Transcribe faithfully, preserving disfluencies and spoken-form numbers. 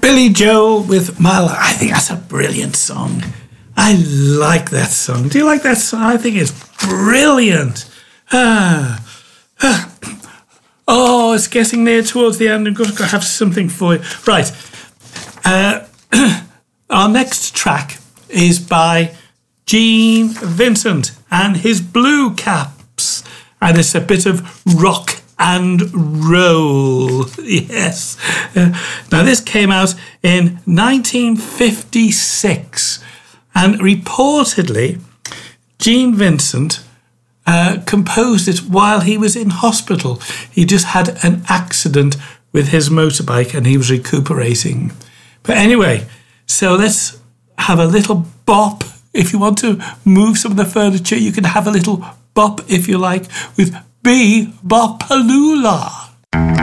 Billy Joel with My Life. I think that's a brilliant song. I like that song. Do you like that song? I think it's brilliant. Ah. ah. Oh, it's getting near towards the end. I'm going to have something for you. Right. Uh, our next track is by Gene Vincent and his Blue Caps. And it's a bit of rock and roll. Yes. Uh, now, this came out in nineteen fifty-six. And reportedly, Gene Vincent uh, composed it while he was in hospital. He just had an accident with his motorbike and he was recuperating. But anyway, so let's have a little bop. If you want to move some of the furniture, you can have a little bop, if you like, with Be Bopalula.